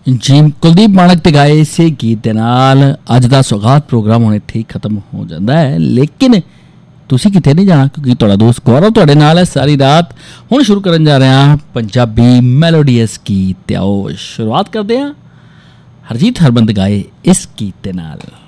ਜੀ ਕੁਲਦੀਪ ਮਾਣਕ ਤੇ ਗਾਏ ਇਸੇ ਗੀਤ ਦੇ ਨਾਲ ਅੱਜ ਦਾ ਸੁਗਾਤ ਪ੍ਰੋਗਰਾਮ ਹੁਣ ਇੱਥੇ ਹੀ ਖਤਮ ਹੋ ਜਾਂਦਾ ਹੈ, ਲੇਕਿਨ ਤੁਸੀਂ ਕਿਤੇ ਨਹੀਂ ਜਾਣਾ ਕਿਉਂਕਿ ਤੁਹਾਡਾ ਦੋਸਤ ਗੌਰਵ ਤੁਹਾਡੇ ਨਾਲ ਹੈ ਸਾਰੀ ਰਾਤ। ਹੁਣ ਸ਼ੁਰੂ ਕਰਨ ਜਾ ਰਹੇ ਹਾਂ ਪੰਜਾਬੀ ਮੈਲੋਡੀਅਸ ਗੀਤ। ਤੇ ਆਓ ਸ਼ੁਰੂਆਤ ਕਰਦੇ ਹਾਂ ਹਰਜੀਤ ਹਰਬੰਦ ਗਾਏ ਇਸ ਗੀਤ ਦੇ ਨਾਲ।